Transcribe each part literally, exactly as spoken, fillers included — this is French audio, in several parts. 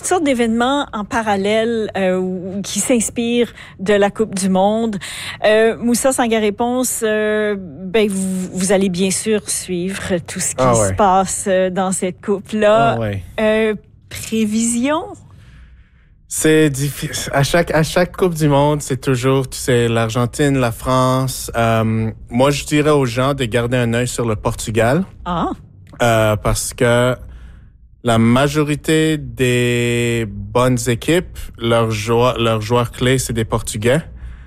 sortes d'événements en parallèle euh, qui s'inspirent de la Coupe du Monde. Euh, Moussa Sangaré-Ponce, euh, ben vous, vous allez bien sûr suivre tout ce qui ah se ouais. passe dans cette coupe-là. Ah ouais. Euh, prévision? C'est difficile. À chaque, à chaque Coupe du Monde, c'est toujours, tu sais, l'Argentine, la France. Euh, moi, je dirais aux gens de garder un œil sur le Portugal. Ah. Euh, parce que la majorité des bonnes équipes, leurs joueurs, leurs joueurs clés, c'est des Portugais.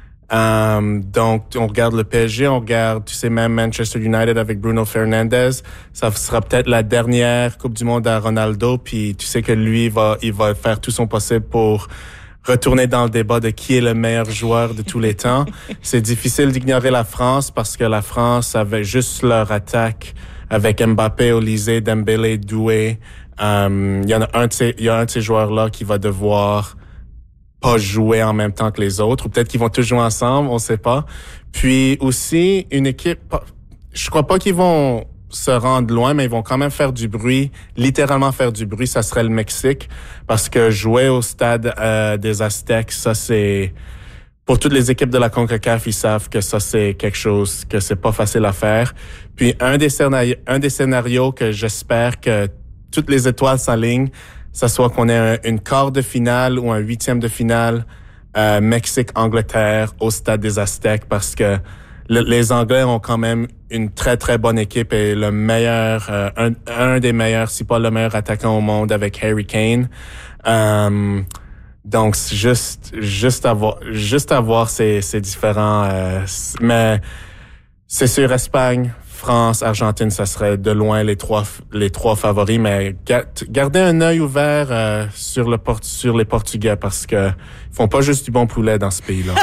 Euh, donc, on regarde le P S G, on regarde, tu sais, même Manchester United avec Bruno Fernandes. Ça sera peut-être la dernière Coupe du Monde à Ronaldo, puis tu sais que lui, il va, il va faire tout son possible pour retourner dans le débat de qui est le meilleur joueur de tous les temps. C'est difficile d'ignorer la France parce que la France avait juste leur attaque avec Mbappé, Olysée, Dembélé, Doué. Euh, il y en a un de ces, il y a un de ces joueurs-là qui va devoir pas jouer en même temps que les autres, ou peut-être qu'ils vont tous jouer ensemble, on sait pas. Puis aussi, une équipe, je crois pas qu'ils vont se rendre loin, mais ils vont quand même faire du bruit, littéralement faire du bruit, ça serait le Mexique, parce que jouer au stade euh, des Aztèques, ça c'est, pour toutes les équipes de la CONCACAF, ils savent que ça c'est quelque chose, que c'est pas facile à faire. Puis un des scénarios, un des scénarios que j'espère que toutes les étoiles s'alignent, ça soit qu'on ait un, une quart de finale ou un huitième de finale euh, Mexique-Angleterre au stade des Aztèques, parce que le, les Anglais ont quand même une très très bonne équipe et le meilleur, euh, un, un des meilleurs, si pas le meilleur attaquant au monde avec Harry Kane. Euh, donc c'est juste juste avoir juste avoir ces ces différents, euh, mais c'est sûr Espagne, France, Argentine, ça serait de loin les trois les trois favoris, mais gardez un œil ouvert euh, sur le port- sur les Portugais, parce que ils font pas juste du bon poulet dans ce pays-là.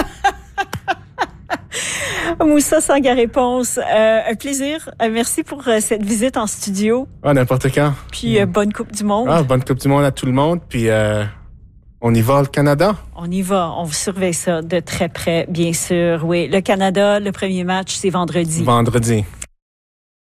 Moussa Sangaré-Ponce, euh, un plaisir. Euh, merci pour euh, cette visite en studio. Ah, n'importe quand. Puis euh, bonne Coupe du Monde. Ah, bonne Coupe du Monde à tout le monde. Puis euh, on y va, le Canada. On y va. On vous surveille ça de très près, bien sûr. Oui, le Canada, le premier match, c'est vendredi. Vendredi.